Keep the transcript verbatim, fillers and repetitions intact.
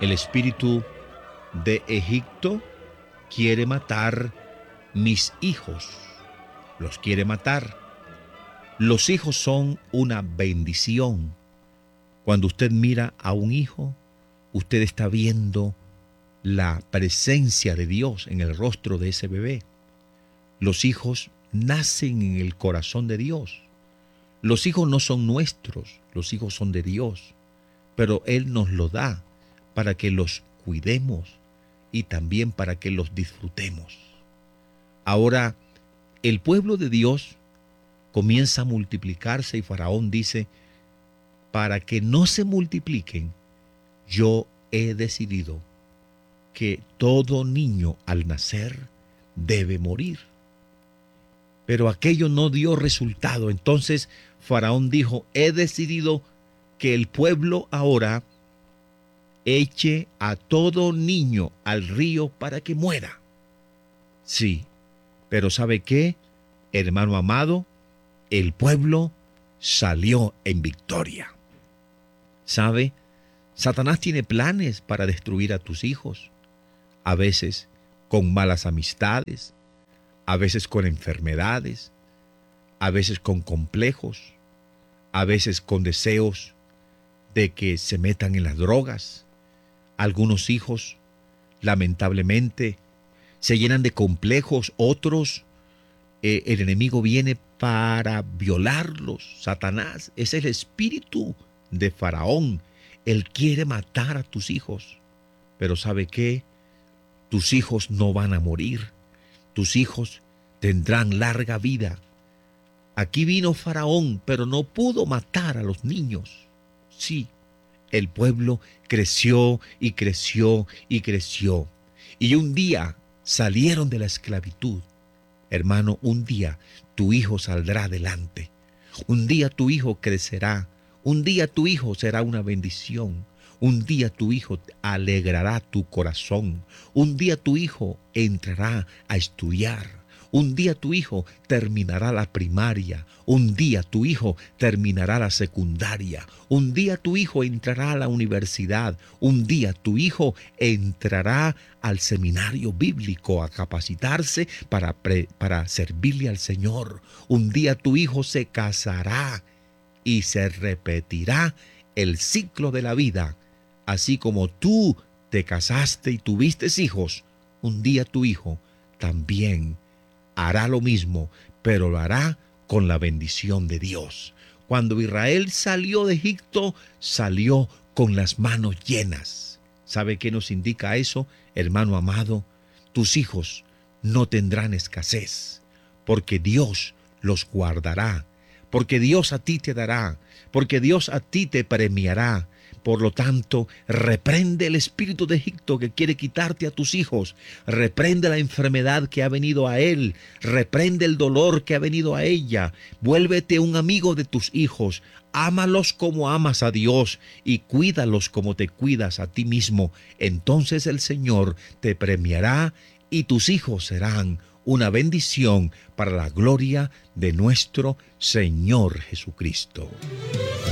El espíritu de Egipto quiere matar mis hijos. Los quiere matar. Los hijos son una bendición. Cuando usted mira a un hijo, usted está viendo la presencia de Dios en el rostro de ese bebé. Los hijos nacen en el corazón de Dios. Los hijos no son nuestros, los hijos son de Dios, pero Él nos los da para que los cuidemos y también para que los disfrutemos. Ahora, el pueblo de Dios comienza a multiplicarse y Faraón dice, para que no se multipliquen, yo he decidido que todo niño al nacer debe morir. Pero aquello no dio resultado. Entonces Faraón dijo, he decidido que el pueblo ahora eche a todo niño al río para que muera. Sí, pero ¿sabe qué, hermano amado? El pueblo salió en victoria. ¿Sabe? Satanás tiene planes para destruir a tus hijos. A veces con malas amistades, a veces con enfermedades, a veces con complejos, a veces con deseos de que se metan en las drogas. Algunos hijos, lamentablemente, se llenan de complejos, otros, eh, el enemigo viene para violarlos. Satanás es el espíritu de Faraón. Él quiere matar a tus hijos. Pero ¿sabe qué? Tus hijos no van a morir. Tus hijos tendrán larga vida. Aquí vino Faraón, pero no pudo matar a los niños. Sí, el pueblo creció y creció y creció. Y un día salieron de la esclavitud. Hermano, un día tu hijo saldrá adelante. Un día tu hijo crecerá. Un día tu hijo será una bendición. Un día tu hijo alegrará tu corazón. Un día tu hijo entrará a estudiar. Un día tu hijo terminará la primaria. Un día tu hijo terminará la secundaria. Un día tu hijo entrará a la universidad. Un día tu hijo entrará al seminario bíblico a capacitarse para, pre, para servirle al Señor. Un día tu hijo se casará y se repetirá el ciclo de la vida. Así como tú te casaste y tuviste hijos, un día tu hijo también hará lo mismo, pero lo hará con la bendición de Dios. Cuando Israel salió de Egipto, salió con las manos llenas. ¿Sabe qué nos indica eso, hermano amado? Tus hijos no tendrán escasez, porque Dios los guardará, porque Dios a ti te dará, porque Dios a ti te premiará. Por lo tanto, reprende el espíritu de Egipto que quiere quitarte a tus hijos. Reprende la enfermedad que ha venido a él. Reprende el dolor que ha venido a ella. Vuélvete un amigo de tus hijos. Ámalos como amas a Dios y cuídalos como te cuidas a ti mismo. Entonces el Señor te premiará y tus hijos serán una bendición para la gloria de nuestro Señor Jesucristo.